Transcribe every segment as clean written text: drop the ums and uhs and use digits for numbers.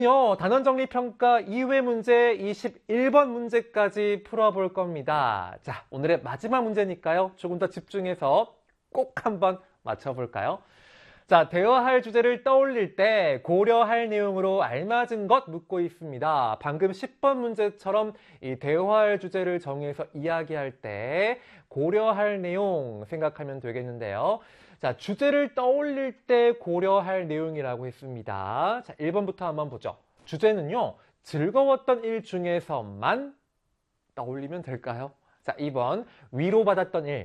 단원 정리 평가 2회 문제 21번 문제까지 풀어볼 겁니다. 자, 오늘의 마지막 문제니까요. 조금 더 집중해서 꼭 한번 맞춰볼까요? 자, 대화할 주제를 떠올릴 때 고려할 내용으로 알맞은 것 묻고 있습니다. 방금 10번 문제처럼 이 대화할 주제를 정해서 이야기할 때 고려할 내용 생각하면 되겠는데요. 자, 주제를 떠올릴 때 고려할 내용이라고 했습니다. 자, 1번부터 한번 보죠. 주제는요, 즐거웠던 일 중에서만 떠올리면 될까요? 자, 2번, 위로받았던 일,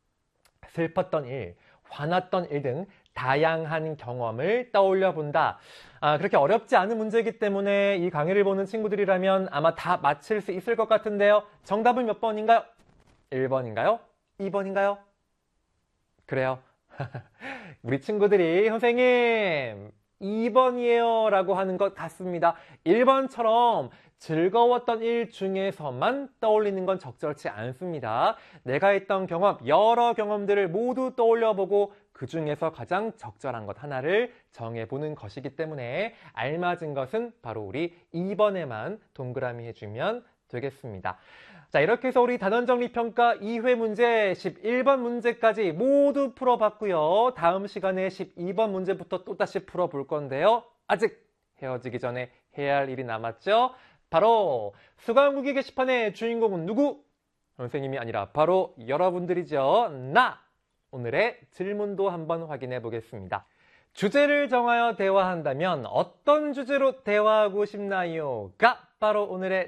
슬펐던 일, 화났던 일 등 다양한 경험을 떠올려 본다. 그렇게 어렵지 않은 문제이기 때문에 이 강의를 보는 친구들이라면 아마 다 맞힐 수 있을 것 같은데요. 정답은 몇 번인가요? 1번인가요? 2번인가요? 그래요. 우리 친구들이 선생님 2번이에요 라고 하는 것 같습니다. 1번처럼 즐거웠던 일 중에서만 떠올리는 건 적절치 않습니다. 내가 했던 경험, 여러 경험들을 모두 떠올려보고 그 중에서 가장 적절한 것 하나를 정해보는 것이기 때문에 알맞은 것은 바로 우리 2번에만 동그라미 해주면 되겠습니다. 자, 이렇게 해서 우리 단원정리평가 2회 문제 11번 문제까지 모두 풀어봤고요. 다음 시간에 12번 문제부터 또다시 풀어볼 건데요. 아직 헤어지기 전에 해야 할 일이 남았죠. 바로 수강후기 게시판의 주인공은 누구? 선생님이 아니라 바로 여러분들이죠. 나! 오늘의 질문도 한번 확인해 보겠습니다. 주제를 정하여 대화한다면 어떤 주제로 대화하고 싶나요?가 바로 오늘의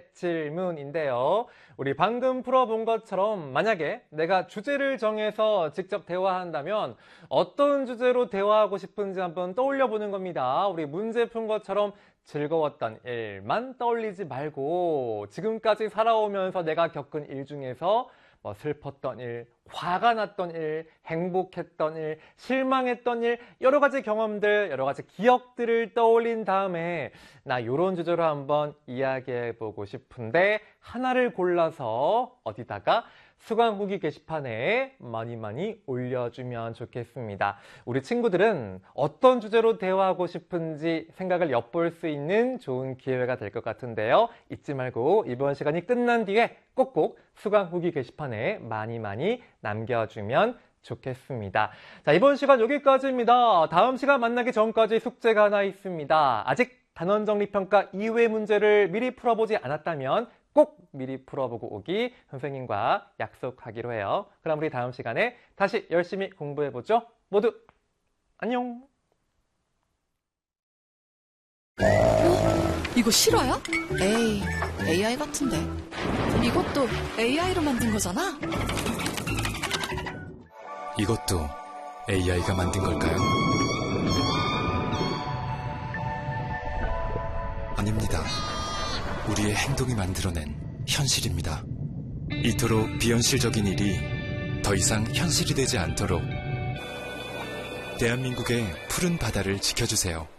질문인데요. 우리 방금 풀어본 것처럼 만약에 내가 주제를 정해서 직접 대화한다면 어떤 주제로 대화하고 싶은지 한번 떠올려 보는 겁니다. 우리 문제 푼 것처럼 즐거웠던 일만 떠올리지 말고 지금까지 살아오면서 내가 겪은 일 중에서 슬펐던 일, 화가 났던 일, 행복했던 일, 실망했던 일, 여러 가지 경험들, 여러 가지 기억들을 떠올린 다음에 나 이런 주제로 한번 이야기해보고 싶은데 하나를 골라서 어디다가 수강 후기 게시판에 많이 올려주면 좋겠습니다. 우리 친구들은 어떤 주제로 대화하고 싶은지 생각을 엿볼 수 있는 좋은 기회가 될 것 같은데요. 잊지 말고 이번 시간이 끝난 뒤에 꼭꼭 수강 후기 게시판에 많이 남겨주면 좋겠습니다. 자, 이번 시간 여기까지입니다. 다음 시간 만나기 전까지 숙제가 하나 있습니다. 아직 단원정리평가 2회 문제를 미리 풀어보지 않았다면 꼭 미리 풀어보고 오기 선생님과 약속하기로 해요. 그럼 우리 다음 시간에 다시 열심히 공부해보죠. 모두 안녕. 이거 실화야? 에이, AI 같은데. 이것도 AI로 만든 거잖아? 이것도 AI가 만든 걸까요? 아닙니다. 우리의 행동이 만들어낸 현실입니다. 이토록 비현실적인 일이 더 이상 현실이 되지 않도록 대한민국의 푸른 바다를 지켜주세요.